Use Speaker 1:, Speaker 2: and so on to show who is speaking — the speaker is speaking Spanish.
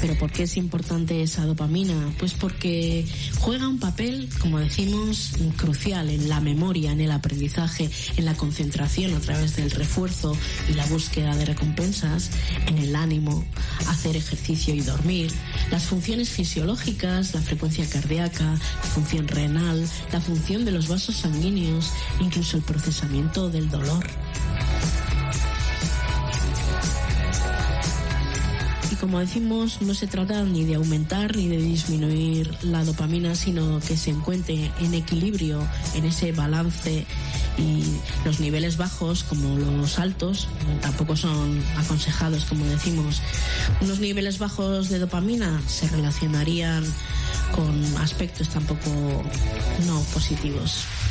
Speaker 1: ¿Pero por qué es importante esa dopamina? Pues porque juega un papel, como decimos, crucial en la memoria, en el aprendizaje, en la concentración a través del refuerzo y la búsqueda de recompensas, en el ánimo, hacer ejercicio y dormir, las funciones fisiológicas, la frecuencia cardíaca, la función renal, la función de los vasos sanguíneos, incluso el procesamiento del dolor. Y como decimos, no se trata ni de aumentar ni de disminuir la dopamina, sino que se encuentre en equilibrio, en ese balance, y los niveles bajos como los altos tampoco son aconsejados, como decimos. Unos niveles bajos de dopamina se relacionarían con aspectos tampoco no positivos.